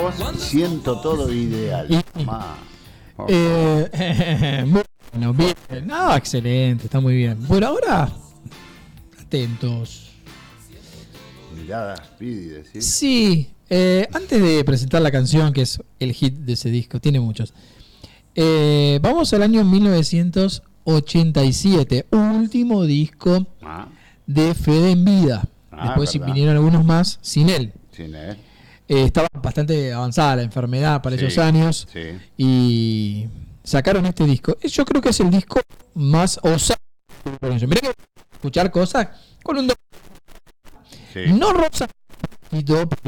vos, siento todo ideal. Bueno, bien. No, excelente, está muy bien. Bueno, ahora, atentos. Miradas, Speedy, decís. Sí, antes de presentar la canción, que es el hit de ese disco, tiene muchos. Vamos al año 1987, último disco de Fede en vida. Después vinieron algunos más sin él. Sin él. Estaba bastante avanzada la enfermedad para esos años y sacaron este disco. Yo creo que es el disco más osado. Mirá que escuchar cosas con un no rosa y todo.